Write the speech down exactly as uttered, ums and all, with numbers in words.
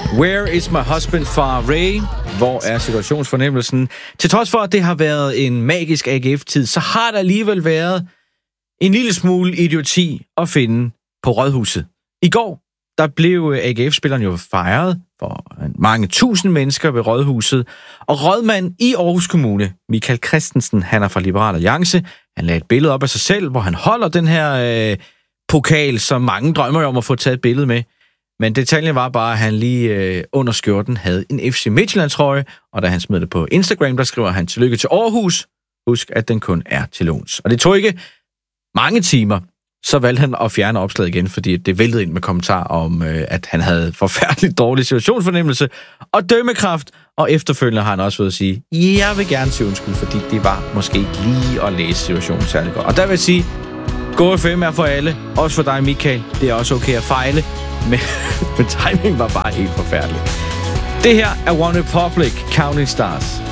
Where is my husband far away? Hvor er situationsfornemmelsen? Til trods for, at det har været en magisk A G F-tid, så har der alligevel været en lille smule idioti at finde på Rådhuset. I går, der blev A G F-spilleren jo fejret for mange tusind mennesker ved Rådhuset. Og rådmand i Aarhus Kommune, Michael Christensen, han er fra Liberal Alliance. Han lagde et billede op af sig selv, hvor han holder den her øh, pokal, som mange drømmer om at få taget et billede med. Men detaljen var bare, at han lige øh, under skjorten havde en F C Midtjylland-trøje, og da han smed det på Instagram, der skriver han tillykke til Aarhus. Husk, at den kun er til låns. Og det tog ikke mange timer, så valgte han at fjerne opslaget igen, fordi det væltede ind med kommentarer om, øh, at han havde forfærdeligt dårlig situationsfornemmelse og dømmekraft, og efterfølgende har han også ved at sige, jeg vil gerne sige undskyld, fordi det var måske ikke lige at læse situationen særlig godt. Og der vil jeg sige, Go F M er for alle, også for dig, Michael. Det er også okay at fejle, men, men timing var bare helt forfærdelig. Det her er One Republic, Counting Stars.